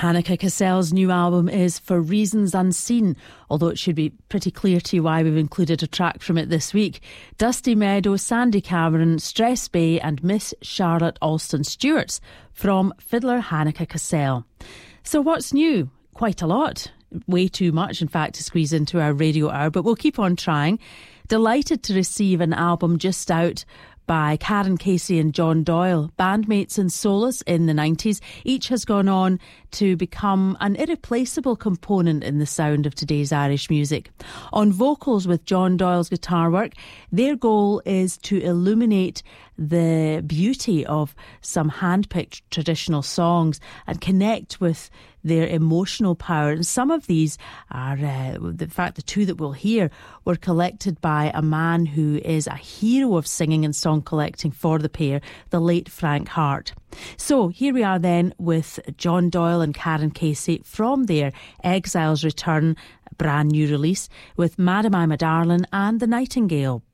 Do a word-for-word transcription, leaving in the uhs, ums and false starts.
Hanneke Cassell's new album is For Reasons Unseen, although it should be pretty clear to you why we've included a track from it this week. Dusty Meadow, Sandy Cameron, Stress Bay and Miss Charlotte Alston Stewart's from fiddler Hanneke Cassell. So what's new? Quite a lot. Way too much, in fact, to squeeze into our radio hour, but we'll keep on trying. Delighted to receive an album just out by Karen Casey and John Doyle, bandmates and soloists in the nineties. Each has gone on to become an irreplaceable component in the sound of today's Irish music. On vocals with John Doyle's guitar work, their goal is to illuminate the beauty of some hand-picked traditional songs and connect with their emotional power. And some of these are, uh, in fact, the two that we'll hear were collected by a man who is a hero of singing and song collecting for the pair, the late Frank Hart. So here we are then with John Doyle and Karen Casey from their Exiles Return brand new release with Madam I'm a Darlin' and The Nightingale.